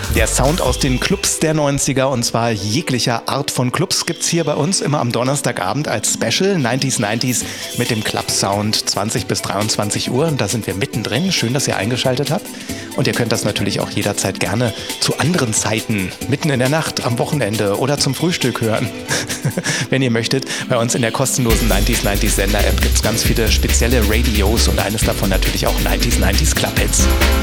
Der Sound aus den Clubs der 90er, und zwar jeglicher Art von Clubs, gibt's hier bei uns immer am Donnerstagabend als Special 90s mit dem Club-Sound 20 bis 23 Uhr. Und da sind wir mittendrin. Schön, dass ihr eingeschaltet habt. Und ihr könnt das natürlich auch jederzeit gerne zu anderen Zeiten, mitten in der Nacht, am Wochenende oder zum Frühstück hören, wenn ihr möchtet. Bei uns in der kostenlosen 90s Sender-App gibt's ganz viele spezielle Radios und eines davon natürlich auch 90s Club Hits.